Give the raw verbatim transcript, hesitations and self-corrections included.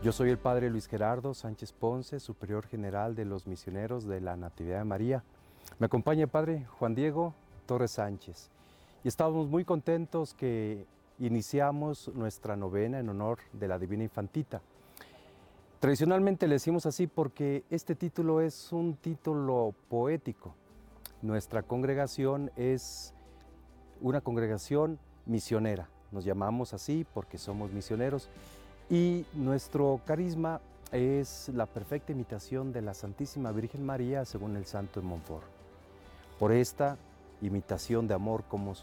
Yo soy el Padre Luis Gerardo Sánchez Ponce, Superior General de los Misioneros de la Natividad de María. Me acompaña el Padre Juan Diego Torres Sánchez y estamos muy contentos que iniciamos nuestra novena en honor de la Divina Infantita. Tradicionalmente le decimos así porque este título es un título poético. Nuestra congregación es una congregación misionera, nos llamamos así porque somos misioneros. Y nuestro carisma es la perfecta imitación de la Santísima Virgen María según el Santo de Montfort. Por esta imitación de amor como